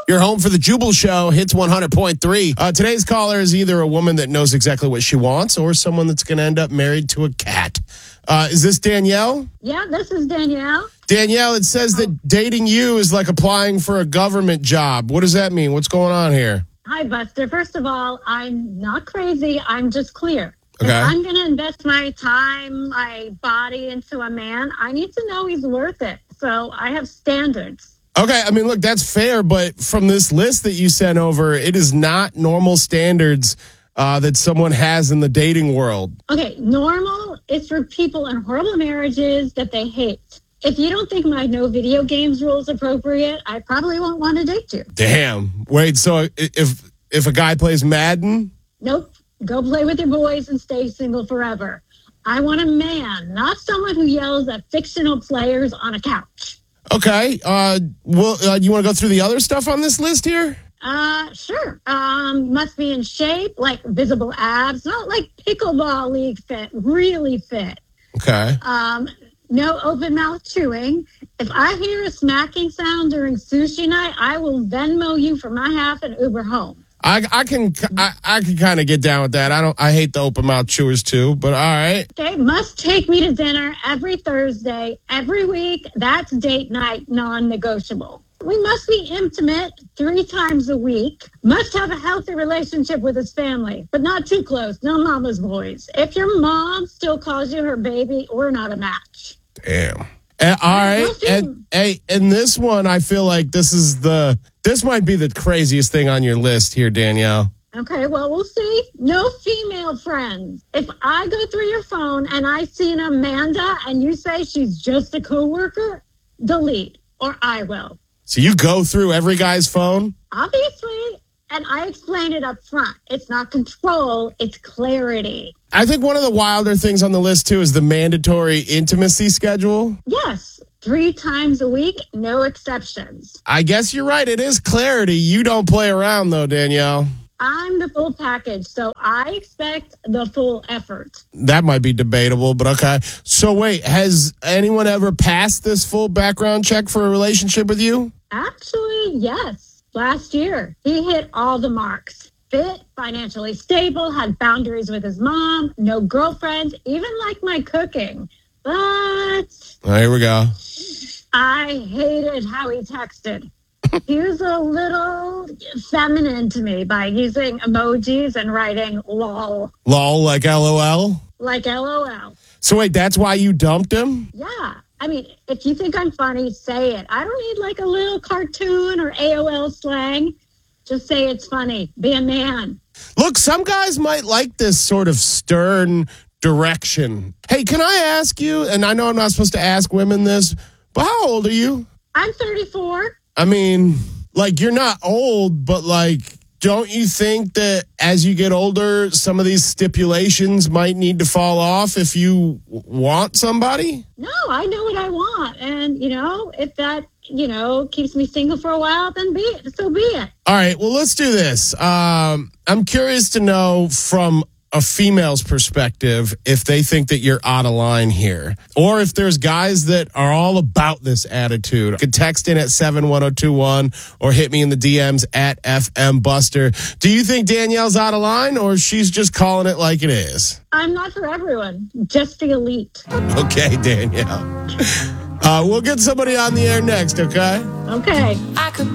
You're home for the Jubal Show, Hits 100.3. Today's caller is either a woman that knows exactly what she wants or someone that's going to end up married to a cat. Is this Danielle? Yeah, this is Danielle. Danielle, it says that dating you is like applying for a government job. What does that mean? What's going on here? Hi, Buster. First of all, I'm not crazy. I'm just clear. Okay. If I'm going to invest my time, my body into a man, I need to know he's worth it. So I have standards. Okay, I mean, look, that's fair, but from this list that you sent over, it is not normal standards that someone has in the dating world. Okay, normal is for people in horrible marriages that they hate. If you don't think my no video games rule is appropriate, I probably won't want to date you. Damn. Wait, so if a guy plays Madden? Nope. Go play with your boys and stay single forever. I want a man, not someone who yells at fictional players on a couch. Okay. You want to go through the other stuff on this list here? Sure. Must be in shape, like visible abs, not like pickleball league fit, really fit. Okay. No open mouth chewing. If I hear a smacking sound during sushi night, I will Venmo you for my half and Uber home. I can kind of get down with that. I hate the open mouth chewers too, but all right. Okay, must take me to dinner every Thursday, every week. That's date night, non-negotiable. We must be intimate 3 times a week. Must have a healthy relationship with his family, but not too close. No mama's boys. If your mom still calls you her baby, we're not a match. Damn. All right. And this one, I feel like this might be the craziest thing on your list here, Danielle. Okay, well, we'll see. No female friends. If I go through your phone and I see an Amanda and you say she's just a coworker, delete, or I will. So you go through every guy's phone? Obviously. And I explained it up front. It's not control, it's clarity. I think one of the wilder things on the list, too, is the mandatory intimacy schedule. Yes. 3 times a week, no exceptions. I guess you're right. It is clarity. You don't play around, though, Danielle. I'm the full package, so I expect the full effort. That might be debatable, but okay. So wait, has anyone ever passed this full background check for a relationship with you? Actually, yes. Last year, he hit all the marks. Fit, financially stable, had boundaries with his mom, no girlfriend, even liked my cooking. But Here we go. I hated how he texted. He was a little feminine to me by using emojis and writing lol. Lol, like LOL? Like LOL. So wait, that's why you dumped him? Yeah. I mean, if you think I'm funny, say it. I don't need like a little cartoon or AOL slang. Just say it's funny. Be a man. Look, some guys might like this sort of stern direction. Hey, can I ask you, and I know I'm not supposed to ask women this, but how old are you? I'm 34. I mean, like, you're not old, but like, don't you think that as you get older, some of these stipulations might need to fall off if you want somebody? No, I know what I want. And, if that, keeps me single for a while, then so be it. All right, well, let's do this. I'm curious to know from a female's perspective if they think that you're out of line here, or if there's guys that are all about this attitude. You can text in at 71021 or hit me in the DMs at FM Buster. Do you think Danielle's out of line, or she's just calling it like it is? I'm not for everyone, just the elite. Okay, Danielle. We'll get somebody on the air next, okay? Okay.